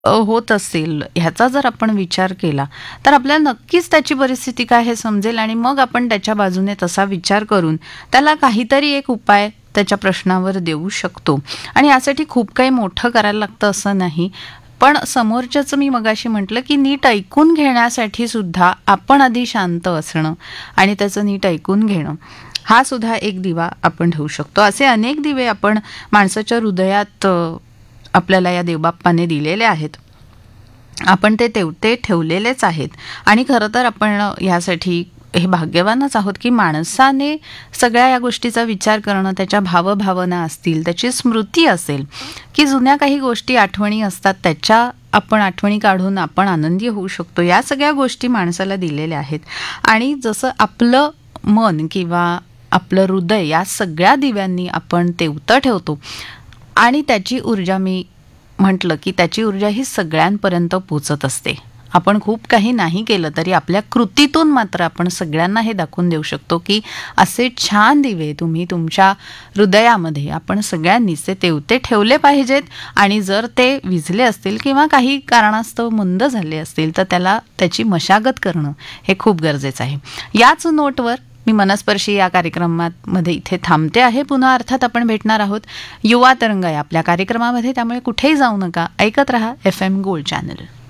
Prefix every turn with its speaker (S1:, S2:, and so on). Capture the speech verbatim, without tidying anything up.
S1: अ, होत असेल ह्याचा जर आपण विचार केला तर आपल्याला नक्कीच त्याची परिस्थिती काय हे समजेल आणि मग आपण त्याच्या बाजूने तसा विचार करून त्याला काहीतरी एक उपाय त्याच्या प्रश्नावर देऊ शकतो. आणि यासाठी खूप काही मोठं करायला लागतं असं नाही. पण समोरच्याचं मी मगाशी म्हटलं की नीट ऐकून घेण्यासाठी सुद्धा आपण आधी शांत असणं आणि त्याचं नीट ऐकून घेणं हा सुद्धा एक दिवा आपण ठेवू शकतो. असे अनेक दिवे आपण माणसाच्या हृदयात अ, आपल्याला या देवबाप्पाने दिलेले आहेत. आपण ते तेवते ठेवलेलेच आहेत. आणि खरं तर आपण ह्यासाठी हे भाग्यवानच आहोत की माणसाने सगळ्या या गोष्टीचा विचार करणं, त्याच्या भावभावना असतील, त्याची स्मृती असेल की जुन्या काही गोष्टी आठवणी असतात त्याच्या आपण आठवणी काढून आपण आनंदी होऊ शकतो. या सगळ्या गोष्टी माणसाला दिलेल्या आहेत. आणि जसं आपलं मन किंवा आपलं हृदय या सगळ्या दिव्यांनी आपण तेवतं ठेवतो आणि त्याची ऊर्जा मी म्हटलं की त्याची ऊर्जा ही सगळ्यांपर्यंत पोचत असते. आपण खूप काही नाही केलं तरी आपल्या कृतीतून मात्र आपण सगळ्यांना हे दाखवून देऊ शकतो की असे छान दिवे तुम्ही तुमच्या हृदयामध्ये आपण सगळ्यांनीच ते तेवते ठेवले पाहिजेत. आणि जर ते विझले असतील किंवा काही कारणास्तव मंद झाले असतील तर त्याला त्याची मशागत करणं हे खूप गरजेचं आहे. याच नोटवर मी मनस्पर्शी या कार्यक्रमात मध्ये इथे थांबते आहे. पुन्हा अर्थात आपण भेटणार आहोत युवा तरंग या आपल्या कार्यक्रमामध्ये. त्यामुळे कुठेही जाऊ नका, ऐकत रहा एफ एम गोल्ड चॅनल.